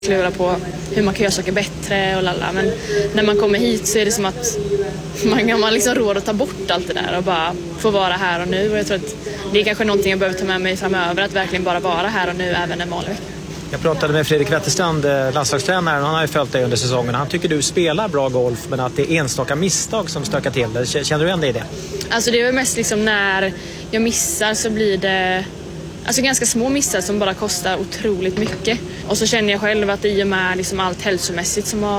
klura på hur man kan göra saker bättre och lalla. Men när man kommer hit så är det som att man liksom råd att ta bort allt det där och bara få vara här och nu. Och jag tror att det är kanske någonting jag behöver ta med mig framöver, att verkligen bara vara här och nu även en vanlig vecka. Jag pratade med Fredrik Wetterstrand, landslagstränaren, han har ju följt dig under säsongen. Han tycker du spelar bra golf, men att det är enstaka misstag som stökar till det. Känner du igen dig i det? Alltså det är väl mest liksom när jag missar så blir det ganska små missar som bara kostar otroligt mycket. Och så känner jag själv att i och med liksom allt hälsomässigt som har